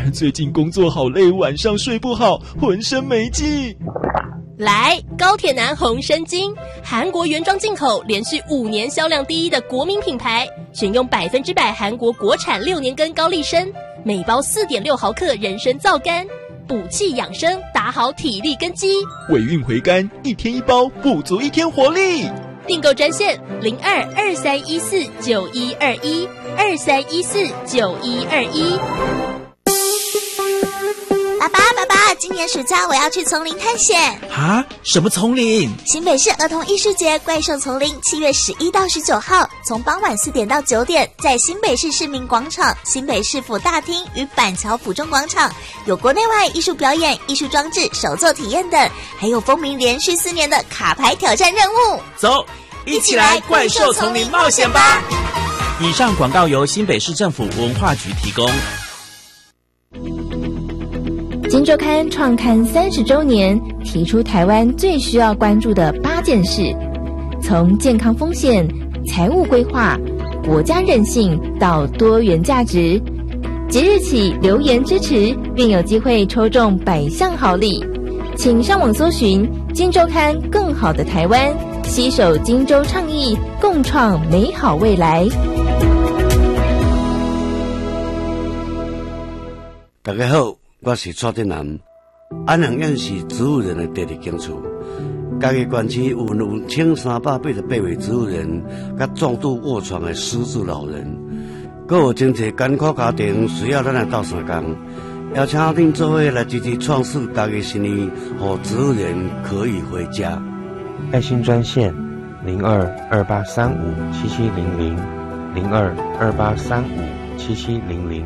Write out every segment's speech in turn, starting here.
最近工作好累，晚上睡不好，浑身没劲。 来，高铁男红参精，韩国原装进口，连续5年销量第一的国民品牌，选用100%韩国国产6年根高丽参，每包4.6毫克人参皂苷，补气养生，打好体力根基。 尾韵回甘，1天1包，补足1天活力。 订购专线02-2314-9121，2314-9121。 爸爸，今年暑假我要去丛林探险。 啊？什么丛林？ 新北市儿童艺术节怪兽丛林7月11到19号，从傍晚4点到9点，在新北市市民广场、新北市府大厅与板桥府中广场，有国内外艺术表演、艺术装置、手作体验等，还有风靡连续4年的卡牌挑战任务。 走，一起来怪兽丛林冒险吧！以上广告由新北市政府文化局提供。 今周刊创刊30周年，提出台湾最需要关注的8件事，从健康风险、财务规划、国家韧性到多元价值。即日起留言支持，便有机会抽中100项好礼。请上网搜寻今周刊更好的台湾，携手今周倡议，共创美好未来。 大家好，我是蔡振南。安恒苑是植物人的第2间厝，家己园区有1388位植物人，甲重度卧床的失智老人，还有真侪艰苦家庭需要咱来斗相共，邀请恁做伙来积极创设家己生意，让植物人可以回家。 爱心专线0228357700，0228357700。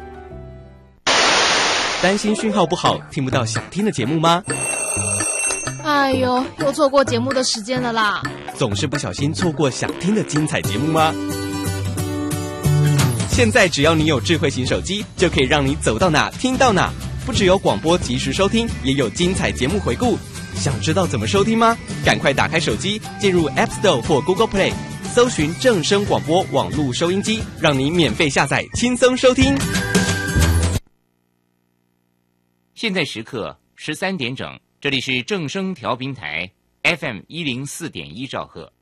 担心讯号不好，听不到想听的节目吗？ 哎呦，又错过节目的时间了啦！ 总是不小心错过想听的精彩节目吗？现在只要你有智慧型手机，就可以让你走到哪听到哪。不只有广播及时收听，也有精彩节目回顾。想知道怎么收听吗？赶快打开手机，进入 App Store 或 Google Play， 搜寻正声广播网络收音机，让你免费下载，轻松收听。 现在时刻13点整，这里是正声调频台 FM104.1兆赫。